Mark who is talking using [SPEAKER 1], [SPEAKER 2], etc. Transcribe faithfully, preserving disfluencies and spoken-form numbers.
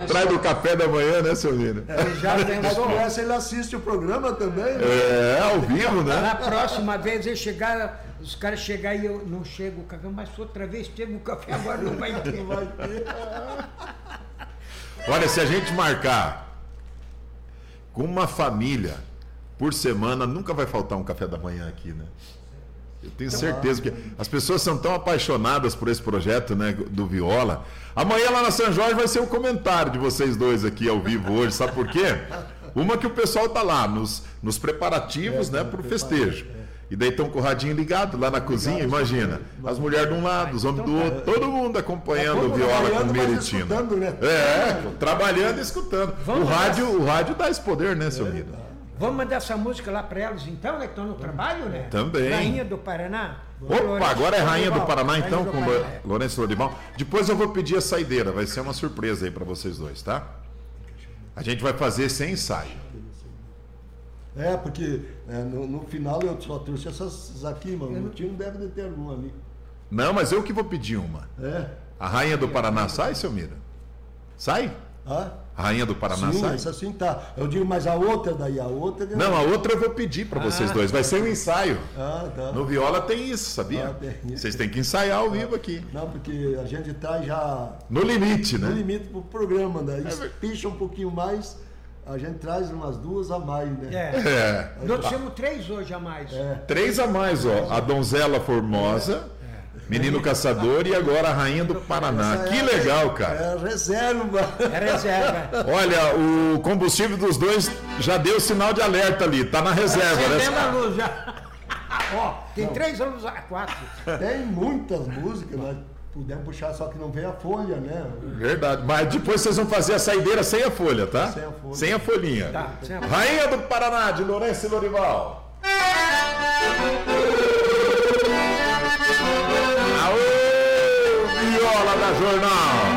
[SPEAKER 1] Traz do café da manhã, né, seu Nino?
[SPEAKER 2] É, já pensou?
[SPEAKER 3] Com essa ele assiste o programa também. Né?
[SPEAKER 1] É, ao vivo, né?
[SPEAKER 2] Na próxima vez ele chegar, os caras chegarem e eu não chego o café, mas outra vez teve o café, agora não vai ter.
[SPEAKER 3] Vai ter.
[SPEAKER 1] Olha, se a gente marcar com uma família por semana, nunca vai faltar um café da manhã aqui, né? Eu tenho certeza que as pessoas são tão apaixonadas por esse projeto, né, do Viola. Amanhã lá na São Jorge vai ser o comentário de vocês dois aqui ao vivo hoje, sabe por quê? Uma que o pessoal tá lá nos, nos preparativos, é, né, para o festejo. É. E daí estão com o radinho ligado lá na cozinha, imagina. As mulheres de um lado, os homens do outro, todo mundo acompanhando o Viola com Meritina.
[SPEAKER 3] Né?
[SPEAKER 1] É, trabalhando e escutando. O rádio, o rádio dá esse poder, né, seu Nino?
[SPEAKER 2] Vamos mandar essa música lá para elas então, né? Que estão no trabalho, né?
[SPEAKER 1] Também.
[SPEAKER 2] Rainha do Paraná.
[SPEAKER 1] Opa, agora é Rainha do Paraná então, com
[SPEAKER 2] Paraná.
[SPEAKER 1] Lourenço Lorival. Depois eu vou pedir a saideira, vai ser uma surpresa aí para vocês dois, tá? A gente vai fazer sem ensaio.
[SPEAKER 3] É, porque é, no, no final eu só trouxe essas aqui, mano. O time deve ter alguma ali.
[SPEAKER 1] Não, mas eu que vou pedir uma.
[SPEAKER 3] É.
[SPEAKER 1] A Rainha do Paraná sai, seu Mira? Sai?
[SPEAKER 3] Ah?
[SPEAKER 1] A Rainha do Paraná
[SPEAKER 3] sim,
[SPEAKER 1] sai?
[SPEAKER 3] essa sim tá. Eu digo, mas a outra daí, a outra...
[SPEAKER 1] Não, a outra eu vou pedir para vocês ah, dois. Vai ser um ensaio.
[SPEAKER 3] Ah, tá.
[SPEAKER 1] No Viola tem isso, sabia? Ah, tem isso. Vocês têm que ensaiar ao vivo aqui.
[SPEAKER 3] Não, porque a gente tá já...
[SPEAKER 1] No limite, né?
[SPEAKER 3] No limite pro programa, né? Eles é... picham um pouquinho mais, a gente traz umas duas a mais, né?
[SPEAKER 2] É.
[SPEAKER 1] é.
[SPEAKER 2] Nós temos três hoje a mais.
[SPEAKER 3] É.
[SPEAKER 1] Três a mais, ó. A Donzela Formosa... É. Menino Caçador e agora a Rainha do Paraná.
[SPEAKER 3] Essa
[SPEAKER 1] que
[SPEAKER 3] é,
[SPEAKER 1] legal, cara.
[SPEAKER 3] É reserva.
[SPEAKER 2] É reserva.
[SPEAKER 1] Olha, o combustível dos dois já deu sinal de alerta ali. Tá na reserva,
[SPEAKER 2] é,
[SPEAKER 1] né?
[SPEAKER 2] Tem a luz já. Ó, tem não. três anos a quatro.
[SPEAKER 3] Tem muitas músicas, nós pudemos puxar, só que não vem a folha, né?
[SPEAKER 1] Verdade. Mas depois vocês vão fazer a saideira sem a folha, tá?
[SPEAKER 3] Sem a folha.
[SPEAKER 1] Sem a folhinha.
[SPEAKER 2] Tá, sem a folha.
[SPEAKER 1] Rainha do Paraná, de Lourenço e Lorival. Aô! Viola da Jornal.